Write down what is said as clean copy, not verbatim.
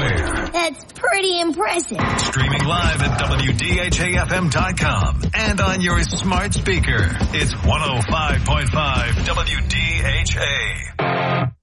anywhere. That's pretty impressive. Streaming live at WDHAFM.com and on your smart speaker. It's 105.5 WDHA.